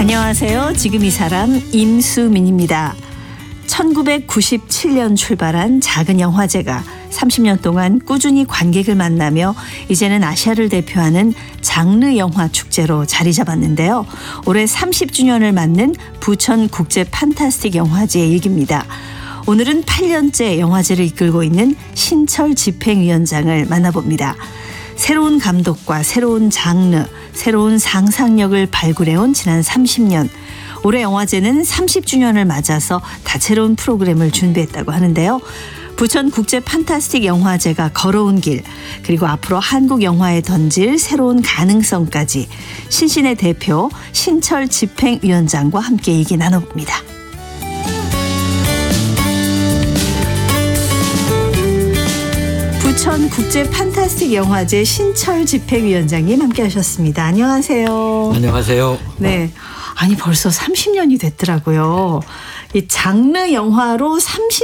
안녕하세요. 지금 이 사람 임수민입니다. 1997년 출발한 작은 영화제가 30년 동안 꾸준히 관객을 만나며 이제는 아시아를 대표하는 장르 영화 축제로 자리 잡았는데요. 올해 30주년을 맞는 부천 국제 판타스틱 영화제의 얘기입니다. 오늘은 8년째 영화제를 이끌고 있는 신철 집행위원장을 만나봅니다. 새로운 감독과 새로운 장르, 새로운 상상력을 발굴해온 지난 30년. 올해 영화제는 30주년을 맞아서 다채로운 프로그램을 준비했다고 하는데요. 부천 국제 판타스틱 영화제가 걸어온 길, 그리고 앞으로 한국 영화에 던질 새로운 가능성까지 신신의 대표 신철 집행위원장과 함께 얘기 나눠봅니다. 부천 국제 판타스틱 영화제 신철 집행위원장님 함께 하셨습니다. 안녕하세요. 안녕하세요. 네. 아니 벌써 30년이 됐더라고요. 이 장르 영화로